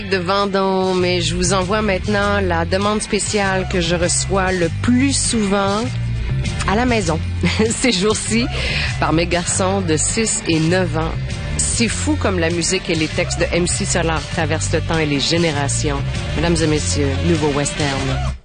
De Vendôme, et je vous envoie maintenant la demande spéciale que je reçois le plus souvent à la maison ces jours-ci par mes garçons de 6 et 9 ans. C'est fou comme la musique et les textes de MC Solar traversent le temps et les générations. Mesdames et messieurs, nouveau western.